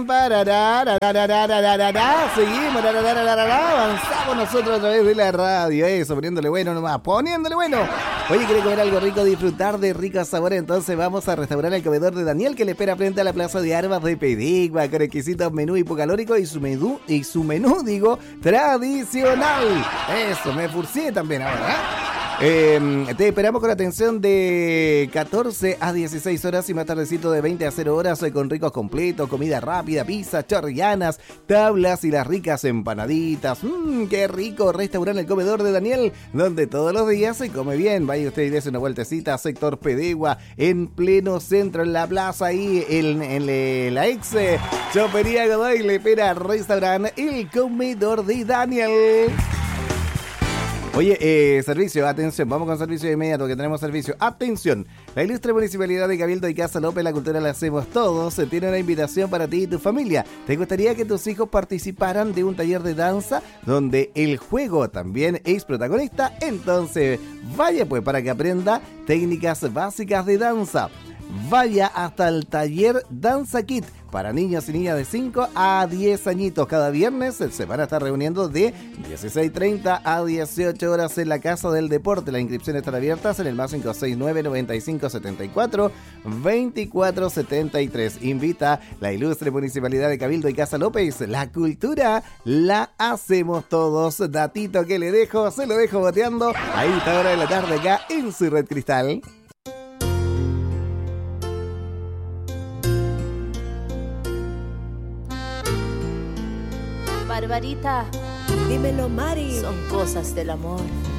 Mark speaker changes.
Speaker 1: Seguimos, avanzamos nosotros a través de la radio, eso, poniéndole bueno nomás, poniéndole bueno. Oye, ¿quiere comer algo rico, disfrutar de ricos sabores? Entonces vamos a restaurar el comedor de Daniel, que le espera frente a la Plaza de Armas de Pedigua, con exquisitos menú hipocalórico y su menú, tradicional. Eso, me furcié también ahora, te esperamos con atención de 14 a 16 horas y más tardecito de 20 a 0 horas con ricos completos, comida rápida, pizza, chorrillanas, tablas y las ricas empanaditas. ¡Qué rico! Restaurante El Comedor de Daniel, donde todos los días se come bien. Vaya usted y dése una vueltecita a sector Pedigua, en pleno centro, en la plaza ahí, en la ex Chopería Godoy, le espera restaurante El Comedor de Daniel. Oye, servicio, atención, vamos con servicio de inmediato, que tenemos servicio. Atención, la ilustre Municipalidad de Cabildo y Casa López, la cultura la hacemos todos, tiene una invitación para ti y tu familia. ¿Te gustaría que tus hijos participaran de un taller de danza donde el juego también es protagonista? Entonces, vaya pues para que aprenda técnicas básicas de danza. Vaya hasta el taller Danza Kit para niños y niñas de 5 a 10 añitos. Cada viernes se van a estar reuniendo de 16:30 a 18 horas en la Casa del Deporte. Las inscripciones están abiertas en el más 569-9574-2473. Invita la ilustre Municipalidad de Cabildo y Casa López. La cultura la hacemos todos. Datito que le dejo, se lo dejo boteando a esta hora de la tarde acá en su Red Cristal.
Speaker 2: Barbarita,
Speaker 3: dímelo, Mari.
Speaker 2: son cosas del amor.